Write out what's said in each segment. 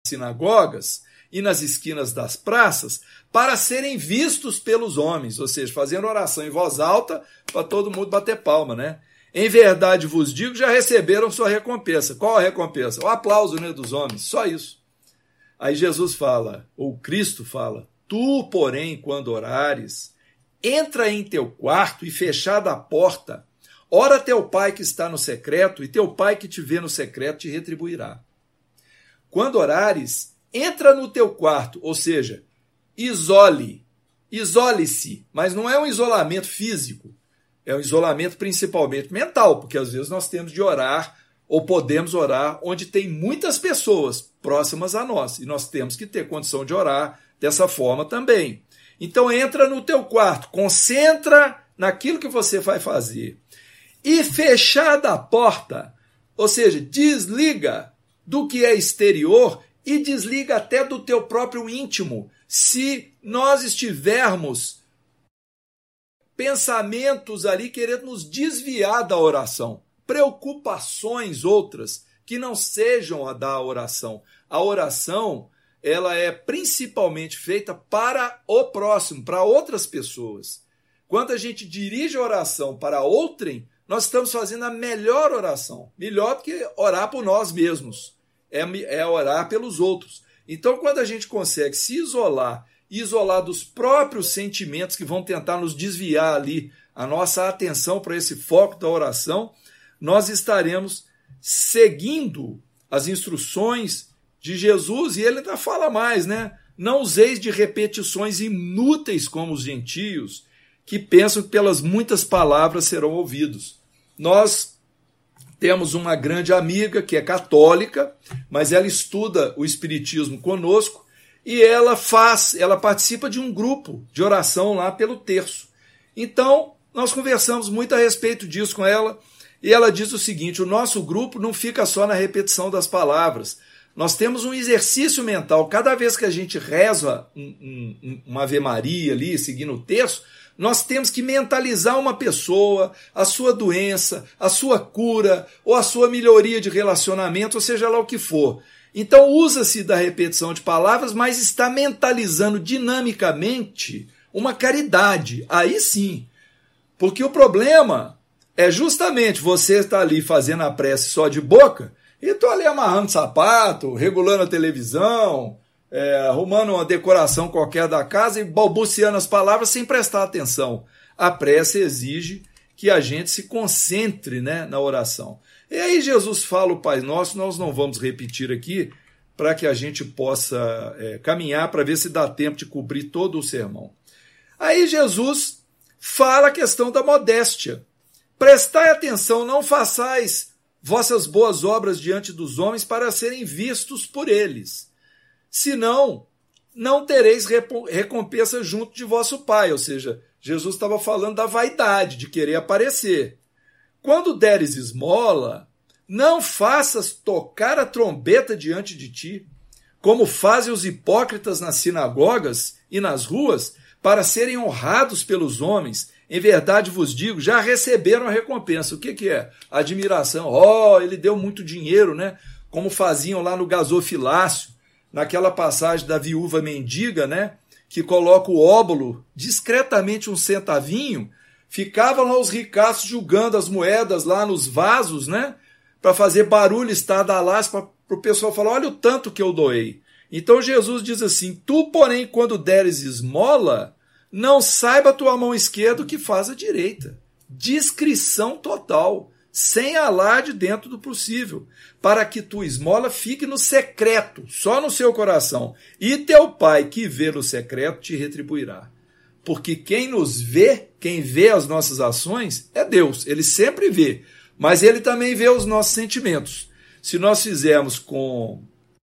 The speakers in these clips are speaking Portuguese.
sinagogas e nas esquinas das praças para serem vistos pelos homens, ou seja, fazendo oração em voz alta para todo mundo bater palma, né? Em verdade vos digo, já receberam sua recompensa. Qual a recompensa? O aplauso, né, dos homens, só isso. Aí Jesus fala, ou Cristo fala, tu, porém, quando orares, entra em teu quarto e fechada a porta, ora teu pai que está no secreto, e teu pai que te vê no secreto te retribuirá. Quando orares, entra no teu quarto, ou seja, isole-se, mas não é um isolamento físico, é um isolamento principalmente mental, porque às vezes nós temos de orar, ou podemos orar, onde tem muitas pessoas próximas a nós, e nós temos que ter condição de orar dessa forma também. Então entra no teu quarto, concentra naquilo que você vai fazer, e fechada a porta, ou seja, desliga do que é exterior e desliga até do teu próprio íntimo, se nós estivermos pensamentos ali querendo nos desviar da oração, preocupações outras que não sejam a da oração. A oração, ela é principalmente feita para o próximo, para outras pessoas. Quando a gente dirige a oração para outrem, nós estamos fazendo a melhor oração, melhor do que orar por nós mesmos, é orar pelos outros. Então, quando a gente consegue se isolar dos próprios sentimentos que vão tentar nos desviar ali a nossa atenção para esse foco da oração, nós estaremos seguindo as instruções de Jesus, e ele ainda fala mais, né? Não useis de repetições inúteis como os gentios, que pensam que pelas muitas palavras serão ouvidos. Nós temos uma grande amiga que é católica, mas ela estuda o Espiritismo conosco, e ela participa de um grupo de oração lá pelo terço. Então, nós conversamos muito a respeito disso com ela, e ela diz o seguinte: o nosso grupo não fica só na repetição das palavras, nós temos um exercício mental. Cada vez que a gente reza uma Ave Maria ali, seguindo o terço, nós temos que mentalizar uma pessoa, a sua doença, a sua cura, ou a sua melhoria de relacionamento, ou seja lá o que for. Então usa-se da repetição de palavras, mas está mentalizando dinamicamente uma caridade. Aí sim. Porque o problema é justamente você estar ali fazendo a prece só de boca, e estou ali amarrando sapato, regulando a televisão, arrumando uma decoração qualquer da casa e balbuciando as palavras sem prestar atenção. A prece exige que a gente se concentre, né, na oração. E aí Jesus fala o Pai Nosso, nós não vamos repetir aqui, para que a gente possa caminhar para ver se dá tempo de cobrir todo o sermão. Aí Jesus fala a questão da modéstia. Prestai atenção, não façais vossas boas obras diante dos homens para serem vistos por eles. Senão, não tereis recompensa junto de vosso Pai. Ou seja, Jesus estava falando da vaidade, de querer aparecer. Quando deres esmola, não faças tocar a trombeta diante de ti, como fazem os hipócritas nas sinagogas e nas ruas, para serem honrados pelos homens. Em verdade vos digo, já receberam a recompensa. O que é? Admiração. Ele deu muito dinheiro, né? Como faziam lá no gasofilácio, naquela passagem da viúva mendiga, né? Que coloca o óbolo, discretamente um centavinho, ficavam lá os ricaços julgando as moedas lá nos vasos, né? Para fazer barulho estardalhaço, para o pessoal falar, olha o tanto que eu doei. Então Jesus diz assim, tu, porém, quando deres esmola, não saiba a tua mão esquerda o que faz a direita. Discrição total, sem alarde dentro do possível, para que tua esmola fique no secreto, só no seu coração. E teu Pai, que vê no secreto, te retribuirá. Porque quem nos vê, quem vê as nossas ações, é Deus. Ele sempre vê, mas ele também vê os nossos sentimentos. Se nós fizermos com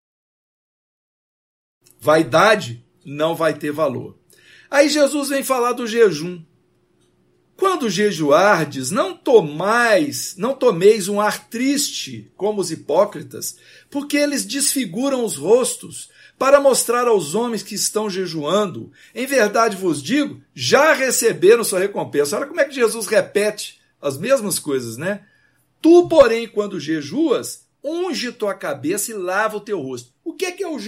vaidade, não vai ter valor. Aí Jesus vem falar do jejum. Quando jejuardes, não tomeis um ar triste, como os hipócritas, porque eles desfiguram os rostos, para mostrar aos homens que estão jejuando. Em verdade vos digo, já receberam sua recompensa. Olha como é que Jesus repete as mesmas coisas, né? Tu, porém, quando jejuas, unge tua cabeça e lava o teu rosto. O que é o jejum?